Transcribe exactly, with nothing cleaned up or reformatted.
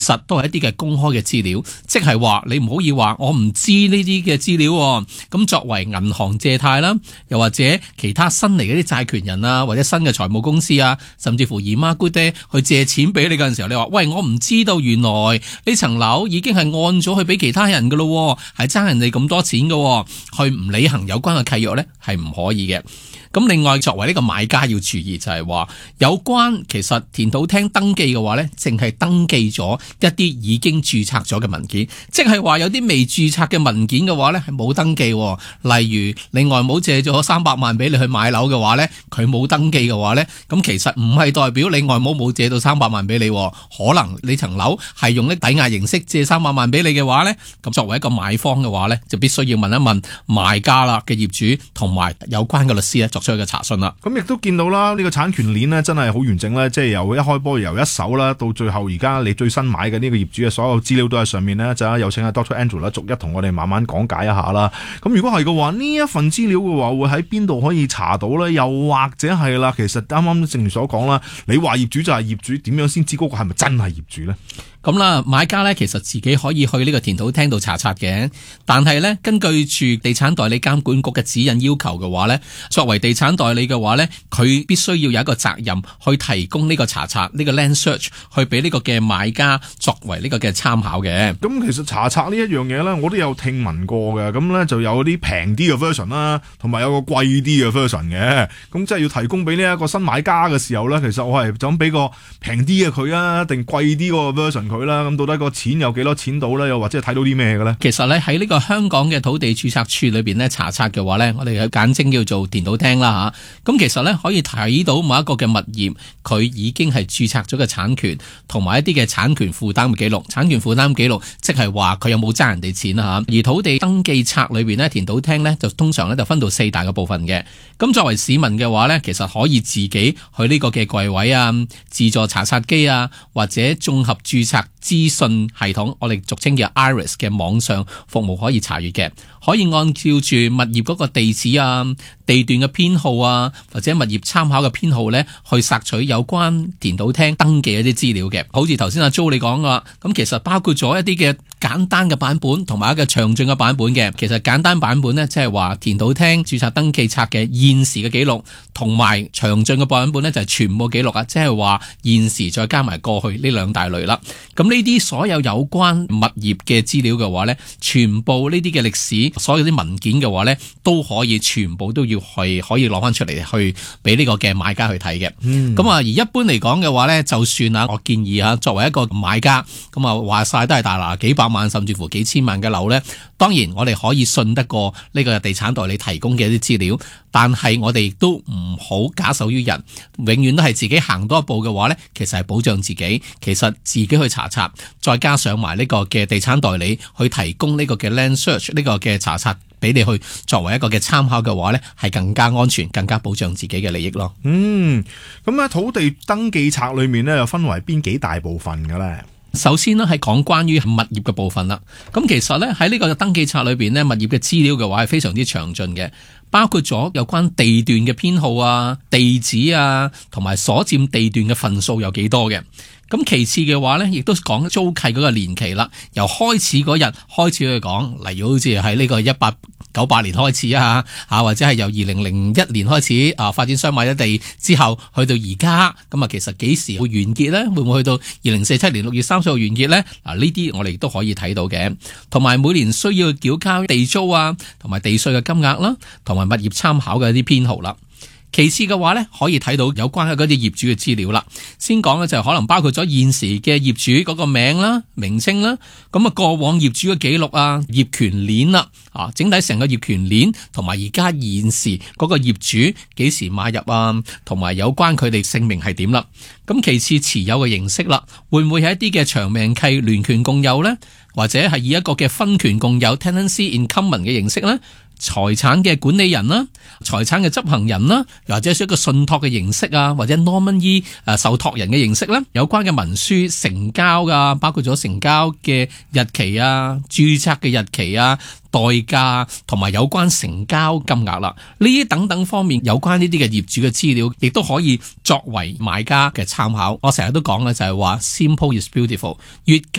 實都係一啲嘅公開嘅資料，即係話你唔好以話我唔知呢啲嘅資料。咁作為銀行借貸啦，又或者其他新嚟嘅啲債權人啊，或者新嘅財務公司啊，甚至乎姨媽姑爹去借錢俾你嗰陣時候，你話喂，我唔知道原來呢層樓已經係按咗去俾其他人噶咯，係爭人哋咁多錢噶，去唔履行有關嘅契約呢，係唔可以嘅。咁另外作為呢個買家要注意就係話，有關其實田土廳登記嘅話呢，淨係登記咗一啲已經註冊咗嘅文件，即係話有啲未註冊嘅文件嘅話呢，係冇登記。例如另外冇借咗三百萬俾你去買樓嘅話呢，佢冇登記嘅話呢，咁其實唔係代表另外冇冇借到三百萬俾你，可能你層樓係用啲抵押形式借三百萬俾你嘅話呢，咁作為一個買方嘅話呢，就必須要問一問賣家啦嘅業主同埋有關嘅律師咧，作出一個查詢啦。 咁亦都見到啦，呢個產權鏈呢真係好完整咧，即係由一開波由一手啦，到最後而家你最新買嘅呢個業主嘅所有資料都喺上面呢，就有請阿 Doctor Andrew 啦，逐一同我哋慢慢講解一下啦。咁如果係嘅話，呢一份資料嘅話，會喺邊度可以查到呢？又或者係啦，其實啱啱正如所講啦，你話業主就係業主，點樣先知嗰個係咪真係業主呢？ 咁啦，買家咧其實自己可以去呢個田土廳度查冊嘅，但係咧根據住地產代理監管局嘅指引要求嘅話咧，作為地產代理嘅話咧，佢必須要有一個責任去提供呢個查冊，呢個 land search 去俾呢個嘅買家作為呢個嘅參考嘅。 咁其實查冊呢一樣嘢咧，我都有聽聞過嘅，咁咧就有啲平啲嘅 version 啦，同埋有個貴啲嘅 version 嘅。咁即係要提供俾呢一個新買家嘅時候咧，其實我係就咁俾個平啲嘅佢啊，定貴啲嗰個 version。佢啦，咁到底個錢有幾多錢到咧？又或者係睇到啲咩嘅咧？ 其實咧喺呢個香港嘅土地註冊處裏邊咧查冊嘅話咧，我哋有簡稱叫做田土廳啦吓。咁其實咧可以睇到某一個嘅物業，佢已經係註冊咗嘅產權，同埋一啲嘅產權負擔嘅記錄。產權負擔記錄即係話佢有冇爭人哋錢啦吓。而土地登記冊裏邊咧，田土廳咧就通常咧就分到四大嘅部分嘅。咁作為市民嘅話咧，其實可以自己去呢個嘅櫃位啊、自助查冊機啊，或者綜合註冊資訊系統，我哋俗稱叫 I R I S 嘅網上服務可以查閱嘅，可以按照住物業嗰個地址啊、地段嘅編號啊，或者物業參考嘅編號咧，去索取有關田土廳登記一啲資料嘅。好似頭先阿 Jo 你講噶，咁其實包括咗一啲嘅簡單嘅版本同埋一個詳盡嘅版本嘅。其實簡單版本呢，即係話田土廳註冊登記冊嘅現時嘅記錄，同埋詳盡嘅版本呢，就係全部記錄啊，即係話現時再加埋過去呢兩大類啦。咁呢啲所有有關物業嘅資料嘅話呢，全部呢啲嘅歷史，所有啲文件嘅話呢，都可以全部都要去可以攞翻出嚟去俾呢個嘅買家去睇嘅。咁、嗯、啊，而一般嚟講嘅話呢，就算啊，我建議啊，作為一個買家，咁啊話晒都係大拿幾百萬甚至乎幾千萬嘅樓呢，當然我哋可以信得過呢個地產代理提供嘅一啲資料，但係我哋亦都唔好假手於人，永遠都係自己行多一步嘅話呢，其實係保障自己，其實自己去查冊，再加上埋呢個嘅地產代理去提供呢個嘅 land search 呢個嘅查冊俾你去作為一個嘅參考嘅話呢，係更加安全，更加保障自己嘅利益咯。 嗯，咁喺土地登記冊裏面呢，又分為邊幾大部分嘅咧？ 首先呢，係講關於物業嘅部分啦。咁其實呢，喺呢個登記冊裏邊呢，物業嘅資料嘅話係非常之詳盡嘅，包括咗有關地段嘅編號啊、地址啊，同埋所佔地段嘅份數有幾多嘅。咁其次嘅話呢，亦都講租契嗰個年期啦，由開始嗰日開始去講，例如好似喺呢個一八九八年開始啊，啊或者係由二零零一年開始啊，發展商買咗地之後去到而家，咁啊其實幾時會完結呢？會唔會去到二零四七年六月三十號完結呢？嗱，呢啲我哋都可以睇到嘅，同埋每年需要繳交地租啊，同埋地稅嘅金額啦，同埋物業參考嘅一啲編號啦。其次嘅話呢，可以睇到有關嘅嗰啲業主嘅資料啦。先講嘅就係可能包括咗現時嘅業主嗰個名啦、名稱啦，咁啊過往業主嘅記錄啊、業權鏈啦，啊整體成個業權鏈同埋而家現時嗰個業主幾時買入啊，同埋有關佢哋姓名係點啦。咁其次持有嘅形式啦，會唔會係一啲嘅長命契聯權共有呢？或者係以一個嘅分權共有 tenancy in common 嘅形式呢？財產嘅管理人啦，財產嘅執行人啦，又或者係一個信託嘅形式啊，或者 nominee 誒受託人嘅形式啦，有關嘅文書成交噶，包括咗成交嘅日期啊、註冊嘅日期啊、代價同埋有關成交金額啦，呢啲等等方面有關呢啲嘅業主嘅資料，亦都可以作為買家嘅參考。我成日都講嘅就係話 simple is beautiful，越